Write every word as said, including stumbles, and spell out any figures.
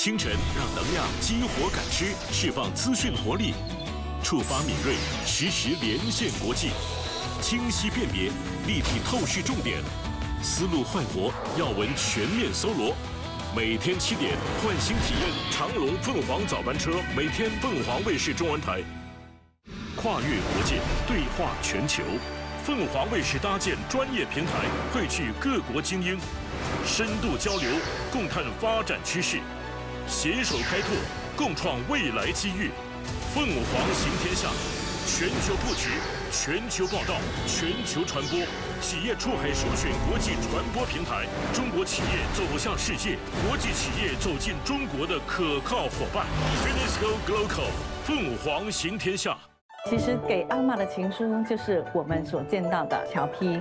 清晨让能量激活感知，释放资讯活力，触发敏锐，实时连线国际，清晰辨别，立体透视重点，思路焕活，要闻全面搜罗。每天七点，换新体验长荣凤凰早班车，每天凤凰卫视中文台。跨越国界，对话全球。凤凰卫视搭建专业平台，汇聚各国精英，深度交流，共探发展趋势，携手开拓，共创未来机遇。凤凰行天下，全球布局，全球报道，全球传播，企业出海首选国际传播平台，中国企业走向世界，国际企业走进中国的可靠伙伴。Finisco Global， 凤凰行天下。 其实给阿嬷的情书就是我们所见到的乔批。